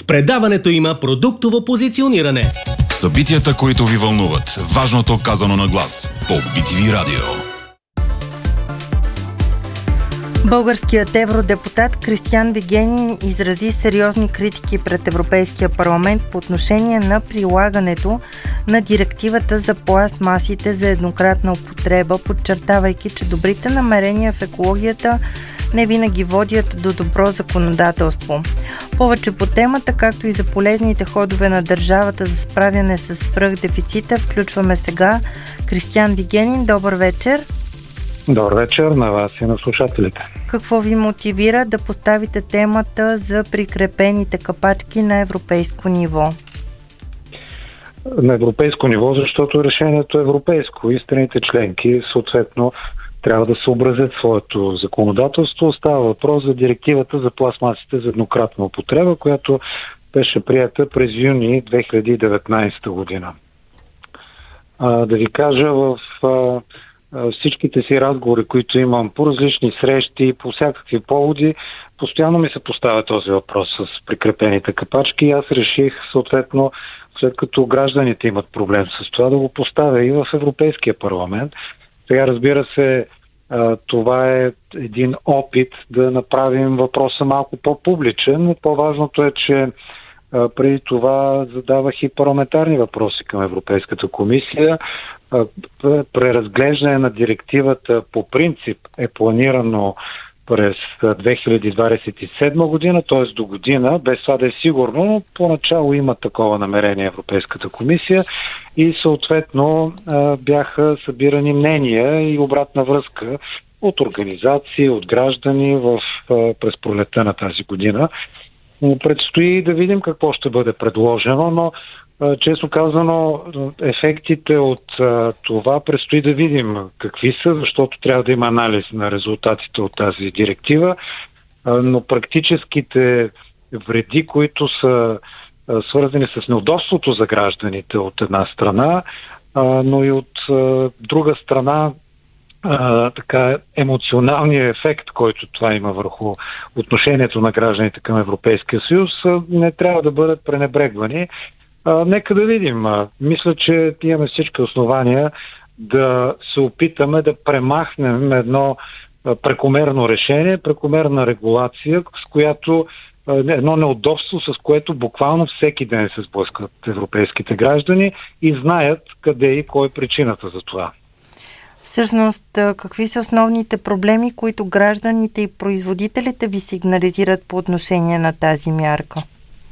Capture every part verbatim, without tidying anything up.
предаването има продуктово позициониране. Събитията, които ви вълнуват. Важното казано на глас. По Би Ти Ви Радио. Българският евродепутат Кристиан Вигенин изрази сериозни критики пред Европейския парламент по отношение на прилагането на директивата за пластмасите за еднократна употреба, подчертавайки, че добрите намерения в екологията не винаги водят до добро законодателство. Повече по темата, както и за полезните ходове на държавата за справяне с свръхдефицита, включваме сега Кристиан Вигенин. Добър вечер! Добър вечер на вас и на слушателите. Какво ви мотивира да поставите темата за прикрепените капачки на европейско ниво? На европейско ниво, защото решението е европейско и страните членки съответно трябва да съобразят своето законодателство. Става въпрос за директивата за пластмасите за еднократна употреба, която беше приета през юни две хиляди и деветнадесета година. А, да ви кажа, в а, всичките си разговори, които имам по различни срещи, по всякакви поводи, постоянно ми се поставя този въпрос с прикрепените капачки и аз реших съответно, след като гражданите имат проблем с това, да го поставя и в Европейския парламент. Сега, разбира се, това е един опит да направим въпроса малко по-публичен, но по-важното е, че преди това задавах и парламентарни въпроси към Европейската комисия. Преразглеждане на директивата по принцип е планирано през две хиляди двадесет и седма година, т.е. до година, без това да е сигурно, но поначало има такова намерение Европейската комисия и съответно бяха събирани мнения и обратна връзка от организации, от граждани в, през пролетта на тази година. Предстои да видим какво ще бъде предложено, но честно казано, ефектите от това предстои да видим какви са, защото трябва да има анализ на резултатите от тази директива, но практическите вреди, които са свързани с неудобството за гражданите от една страна, но и от друга страна така емоционалният ефект, който това има върху отношението на гражданите към Европейския съюз, не трябва да бъдат пренебрегвани. А, нека да видим. А, мисля, че имаме всички основания да се опитаме да премахнем едно а, прекомерно решение, прекомерна регулация, с която а, едно неудобство, с което буквално всеки ден се сблъскват европейските граждани и знаят къде и кой е причината за това. Всъщност, какви са основните проблеми, които гражданите и производителите ви сигнализират по отношение на тази мярка?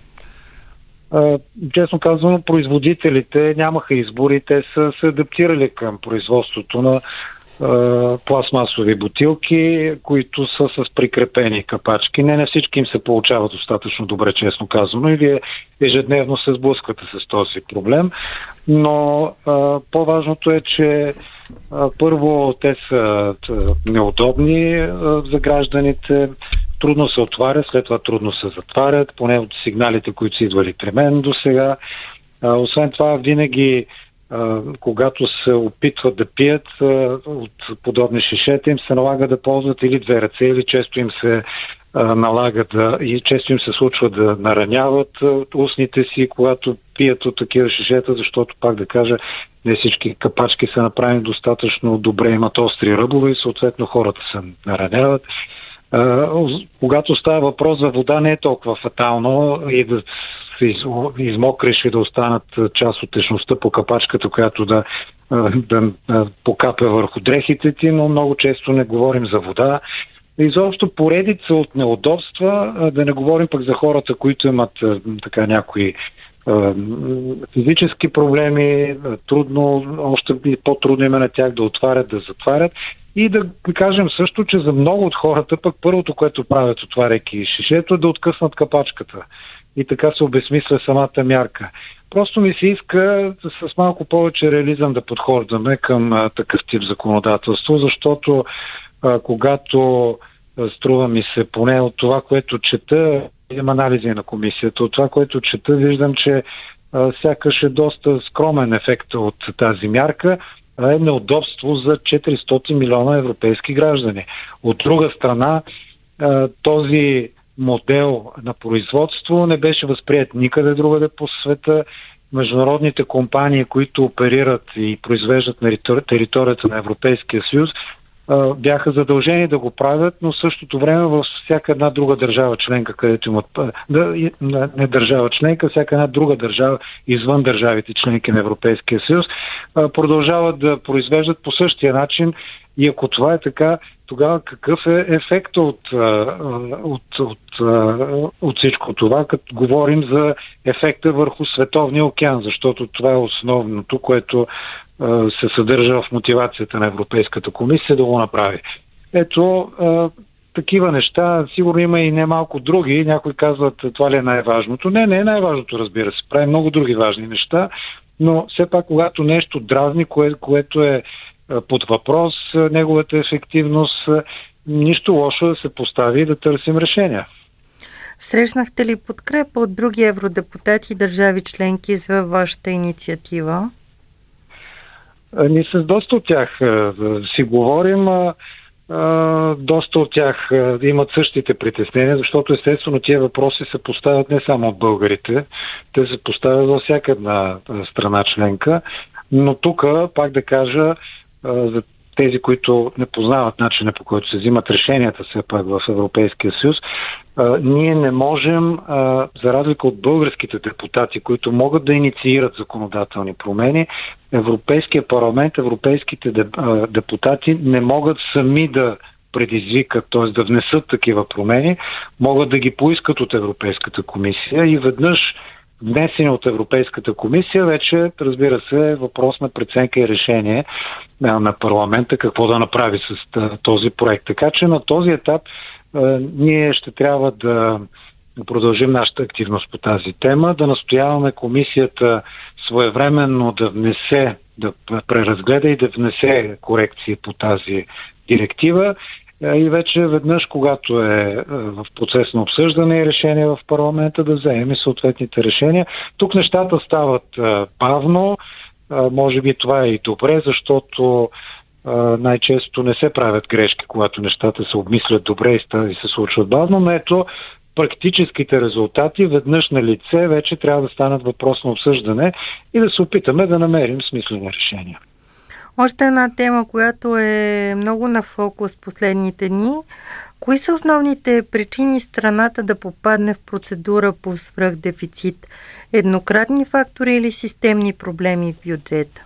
Честно казано, производителите нямаха избори, те са се адаптирали към производството на а, пластмасови бутилки, които са с прикрепени капачки. Не на всички им се получава достатъчно добре, честно казано, и вие ежедневно се сблъсквате с този проблем. Но а, по-важното е, че а, първо те са неудобни а, за гражданите, трудно се отварят, след това трудно се затварят, поне от сигналите, които са идвали при мен до сега. Освен това, винаги, а, когато се опитват да пият а, от подобни шишета, им се налага да ползват или две ръце, или често им се а, налага да, и често им се случва да нараняват а, устните си, когато пият от такива шишета, защото, пак да кажа, не всички капачки са направени достатъчно добре, имат остри ръбове и съответно хората се нараняват. Uh, когато става въпрос за вода, не е толкова фатално и да се измокриш и да останат част от течността по капачката, която да, да, да покапя върху дрехите ти, но много често не говорим за вода. Изобщо поредица от неудобства, да не говорим пък за хората, които имат така някои физически проблеми, трудно, още по-трудно има на тях да отварят, да затварят. И да кажем също, че за много от хората пък първото, което правят, отваряйки шишето, е да откъснат капачката. И така се обезмисля самата мярка. Просто ми се иска с малко повече реализъм да подхождаме към а, такъв тип законодателство, защото а, когато а, струва ми се, поне от това, което чета, имам анализи на комисията, от това, което чета, виждам, че а, сякаш е доста скромен ефект от тази мярка, е неудобство за четиристотин милиона европейски граждани. От друга страна, този модел на производство не беше възприят никъде другаде по света. Международните компании, които оперират и произвеждат на територията на Европейския съюз, бяха задължени да го правят, но в същото време във всяка една друга държава членка, където имат да, не държава членка, всяка една друга държава извън държавите членки на Европейския съюз, продължават да произвеждат по същия начин. И ако това е така, тогава какъв е ефектът от, от, от, от всичко това, като говорим за ефекта върху Световния океан, защото това е основното, което се съдържа в мотивацията на Европейската комисия да го направи. Ето, такива неща, сигурно има и немалко други. Някои казват, това ли е най-важното? Не, не е най-важното, разбира се. Прави много други важни неща, но все пак, когато нещо дразни, кое, което е под въпрос, неговата ефективност, нищо лошо да се постави и да търсим решения. Срещнахте ли подкрепа от други евродепутати и държави членки за вашата инициатива? Ние с доста от тях си говорим. Доста от тях имат същите притеснения, защото естествено тия въпроси се поставят не само от българите, те се поставят във всяка една страна членка. Но тук, пак да кажа, за тези, които не познават начина, по който се взимат решенията все пак в Европейския съюз, ние не можем, за разлика от българските депутати, които могат да инициират законодателни промени, Европейския парламент, европейските депутати не могат сами да предизвикат, т.е. да внесат такива промени, могат да ги поискат от Европейската комисия и веднъж внесени от Европейската комисия, вече, разбира се, е въпрос на преценка и решение на парламента какво да направи с този проект. Така че на този етап ние ще трябва да продължим нашата активност по тази тема, да настояваме комисията своевременно да внесе, да преразгледа и да внесе корекции по тази директива и вече веднъж, когато е в процес на обсъждане и решение в парламента, да вземем съответните решения. Тук нещата стават бавно, може би това е и добре, защото най-често не се правят грешки, когато нещата се обмислят добре и се случват бавно, но ето практическите резултати веднъж на лице вече трябва да станат въпрос на обсъждане и да се опитаме да намерим смислени решения. Още една тема, която е много на фокус последните дни. Кои са основните причини страната да попадне в процедура по свръхдефицит? Еднократни фактори или системни проблеми в бюджета?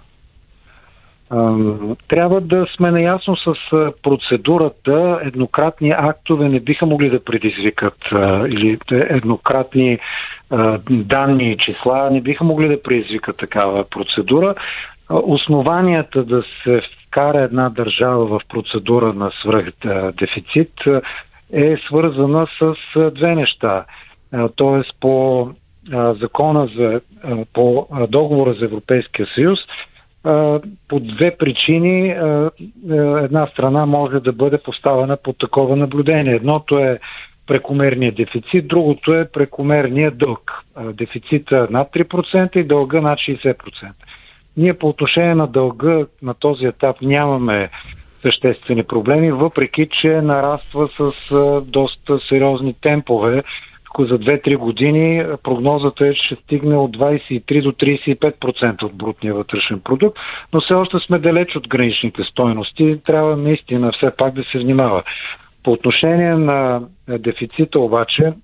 Трябва да сме наясно с процедурата. Еднократни актове не биха могли да предизвикат или еднократни данни и числа не биха могли да предизвикат такава процедура. Основанията да се вкара една държава в процедура на свръхдефицит е свързана с две неща. Тоест по закона за, по договора за Европейския съюз, по две причини една страна може да бъде поставена под такова наблюдение. Едното е прекомерният дефицит, другото е прекомерният дълг. Дефицита над три процента и дълга над шейсет процента. Ние по отношение на дълга на този етап нямаме съществени проблеми, въпреки че нараства с доста сериозни темпове. За две-три години прогнозата е, че ще стигне от двадесет и три до тридесет и пет процента от брутния вътрешен продукт, но все още сме далеч от граничните стойности. Трябва наистина все пак да се внимава. По отношение на дефицита обаче,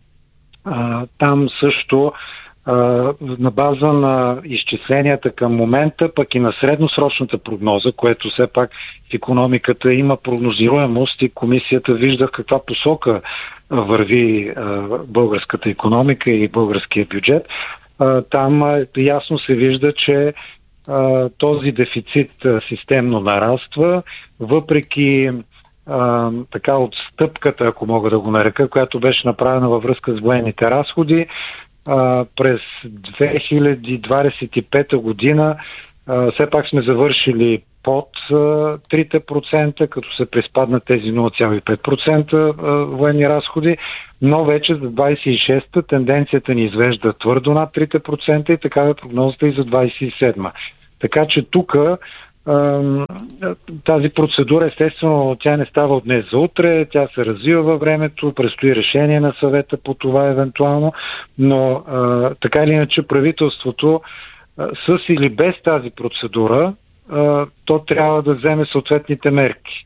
там също на база на изчисленията към момента, пък и на средносрочната прогноза, което все пак в икономиката има прогнозируемост и комисията вижда в каква посока върви българската икономика и българския бюджет. Там ясно се вижда, че този дефицит системно нараства, въпреки така отстъпката, ако мога да го нарека, която беше направена във връзка с военните разходи. Uh, през две хиляди двадесет и пета година uh, все пак сме завършили под uh, три процента, като се приспаднат тези нула цяло и пет процента uh, военни разходи, но вече за двадесет и шеста тенденцията ни извежда твърдо над три процента и така е прогнозата и за двадесет и седма. Така че тук Тази процедура, естествено, тя не става от днес за утре, тя се развива във времето, предстои решение на съвета по това евентуално, но така или иначе правителството с или без тази процедура, то трябва да вземе съответните мерки.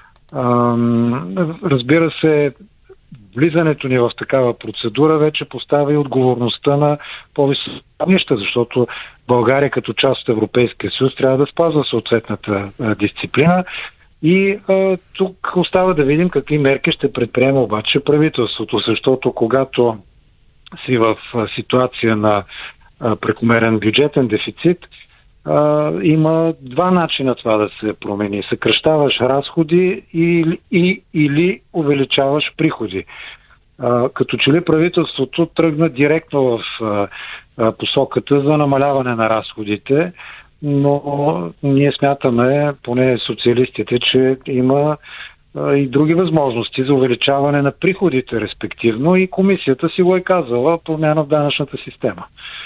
Разбира се, влизането ни в такава процедура вече поставя и отговорността на по-високо равнище, защото България като част от Европейския съюз трябва да спазва съответната а, дисциплина и а, тук остава да видим какви мерки ще предприема обаче правителството, защото когато си в а, ситуация на а, прекомерен бюджетен дефицит, а, има два начина това да се промени. Съкращаваш разходи и, и, или увеличаваш приходи. А, като че ли правителството тръгна директно в а, а, посоката за намаляване на разходите, но ние смятаме, поне социалистите, че има а, и други възможности за увеличаване на приходите, респективно, и комисията си го е казала, промяна в данъчната система.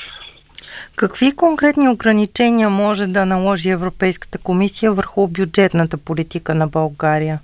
Какви конкретни ограничения може да наложи Европейската комисия върху бюджетната политика на България?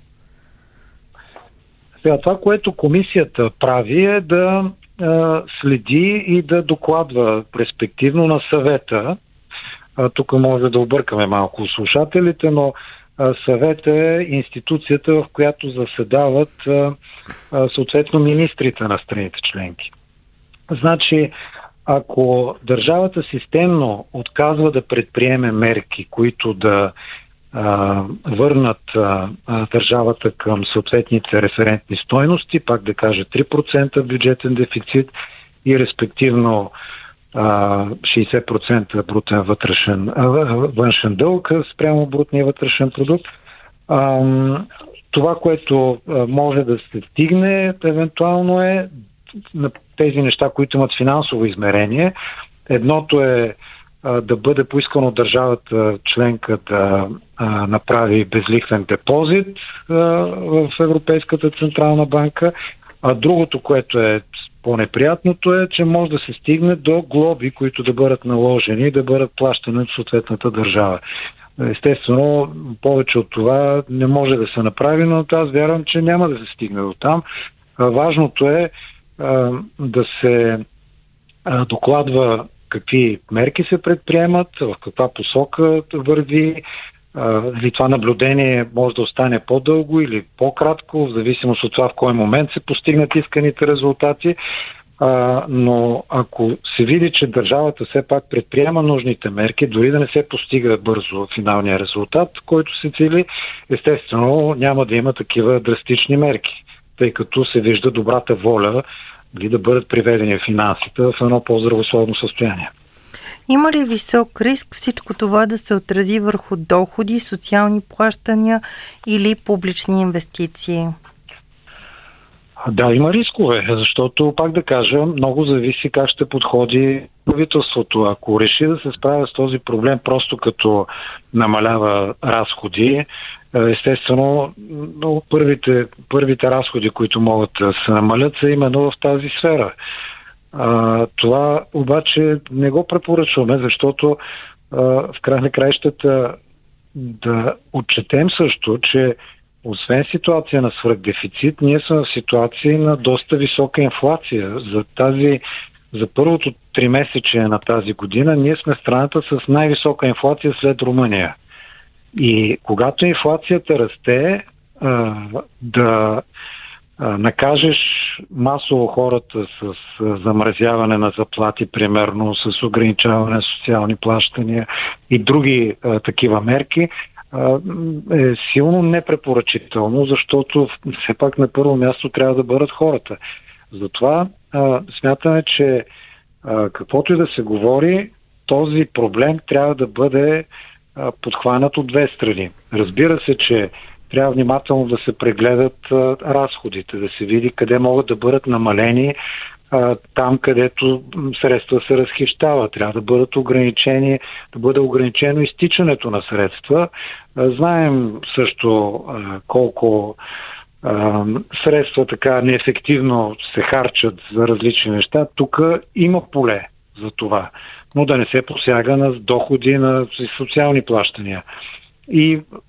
Сега, това, което комисията прави, е да а, следи и да докладва респективно на съвета. А, тук може да объркаме малко слушателите, но а, съвет е институцията, в която заседават а, а, съответно министрите на страните членки. Значи, ако държавата системно отказва да предприеме мерки, които да а, върнат а, а, държавата към съответните референтни стойности, пак да кажа три процента бюджетен дефицит и респективно а, шейсет процента брутен вътрешен, а, външен дълг спрямо брутния вътрешен продукт, а, това, което а, може да се стигне евентуално е на тези неща, които имат финансово измерение. Едното е а, да бъде поискано от държавата членка да а, направи безлихвен депозит а, в Европейската централна банка, а другото, което е по-неприятното, е, че може да се стигне до глоби, които да бъдат наложени и да бъдат плащани от съответната държава. Естествено, повече от това не може да се направи, но аз вярвам, че няма да се стигне до там. А, важното е да се докладва какви мерки се предприемат, в каква посока върви, дали това наблюдение може да остане по-дълго или по-кратко, в зависимост от това в кой момент се постигнат исканите резултати. Но ако се види, че държавата все пак предприема нужните мерки, дори да не се постига бързо финалния резултат, който се цели, естествено няма да има такива драстични мерки, тъй като се вижда добрата воля или да бъдат приведени финансите в едно по-здравословно състояние. Има ли висок риск всичко това да се отрази върху доходи, социални плащания или публични инвестиции? Да, има рискове, защото, пак да кажа, много зависи как ще подходи правителството. Ако реши да се справя с този проблем просто като намалява разходи, естествено, първите, първите разходи, които могат да се намалят, са именно в тази сфера. А, това обаче не го препоръчваме, защото а, в край на краищата да отчетем също, че освен ситуация на свръхдефицит, ние сме в ситуация на доста висока инфлация. За тази, за първото тримесечие на тази година ние сме страната с най-висока инфлация след Румъния. И когато инфлацията расте, а, да а, накажеш масово хората с а, замразяване на заплати, примерно с ограничаване на социални плащания и други а, такива мерки, а, е силно непрепоръчително, защото все пак на първо място трябва да бъдат хората. Затова а, смятаме, че а, каквото и да се говори, този проблем трябва да бъде подхванат от две страни. Разбира се, че трябва внимателно да се прегледат а, разходите, да се види къде могат да бъдат намалени а, там, където средства се разхищават. Трябва да бъдат ограничени, да бъде ограничено изтичането на средства. А, знаем също а, колко а, средства така неефективно се харчат за различни неща. Тук има поле за това, но да не се посяга на доходи, на социални плащания. И